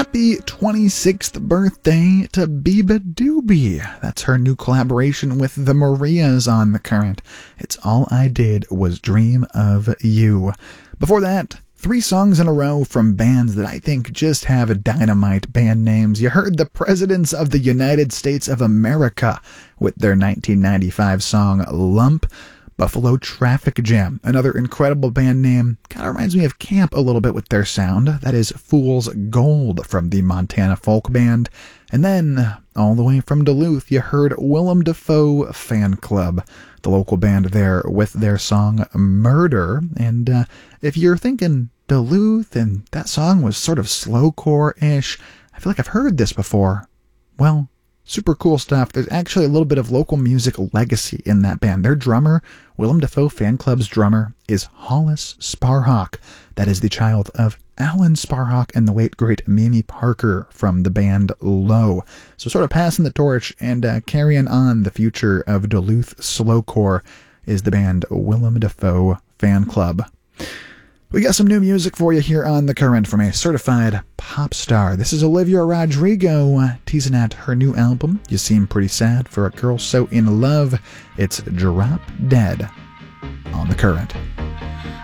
Happy 26th birthday to Biba Doobie. That's her new collaboration with the Marias on The Current. It's All I Did Was Dream of You. Before that, 3 songs in a row from bands that I think just have dynamite band names. You heard the Presidents of the United States of America with their 1995 song Lump. Buffalo Traffic Jam, another incredible band name. Kind of reminds me of Camp a little bit with their sound. That is Fool's Gold from the Montana Folk Band. And then, all the way from Duluth, you heard Willem Dafoe Fan Club, the local band there with their song Murder. And if you're thinking Duluth and that song was sort of slowcore-ish, I feel like I've heard this before. Well, super cool stuff. There's actually a little bit of local music legacy in that band. Their drummer, Willem Dafoe Fan Club's drummer, is Hollis Sparhawk. That is the child of Alan Sparhawk and the late great Mimi Parker from the band Low. So sort of passing the torch and carrying on the future of Duluth slowcore is the band Willem Dafoe Fan Club. We got some new music for you here on The Current from a certified pop star. This is Olivia Rodrigo teasing at her new album, You Seem Pretty Sad for a Girl So In Love. It's Drop Dead on The Current.